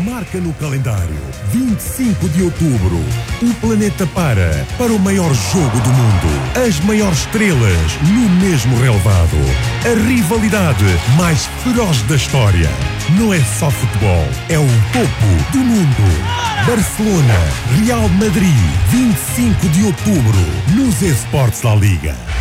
Marca no calendário. 25 de outubro. O planeta para o maior jogo do mundo. As maiores estrelas no mesmo relevado. A rivalidade mais feroz da história. Não é só futebol, é o topo do mundo. Barcelona, Real Madrid, 25 de outubro, nos eSports da Liga.